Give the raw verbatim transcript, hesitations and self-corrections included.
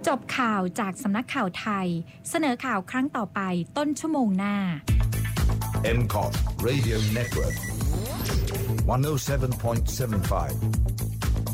จบข่าวจากสำนักข่าวไทยเสนอข่าวครั้งต่อไปต้นชั่วโมงหน้าเอ็ม ซี โอ ที Radio Network หนึ่งศูนย์เจ็ดจุดเจ็ดห้า